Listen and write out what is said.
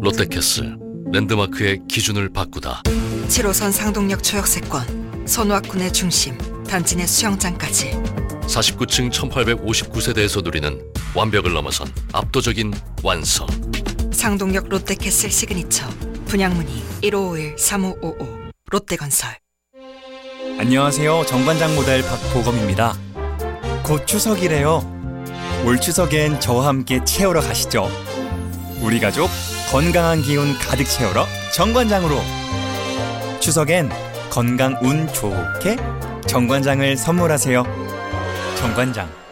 롯데캐슬 랜드마크의 기준을 바꾸다. 7호선 상동역 초역세권, 손왁군의 중심, 단지 내 수영장까지 49층 1859세대에서 누리는 완벽을 넘어선 압도적인 완성. 상동역 롯데캐슬 시그니처. 분양문의 1551-3555 롯데건설. 안녕하세요. 정관장 모델 박보검입니다. 곧 추석이래요. 올 추석엔 저와 함께 채우러 가시죠. 우리 가족 건강한 기운 가득 채우러 정관장으로. 추석엔 건강 운 좋게 정관장을 선물하세요. 정관장.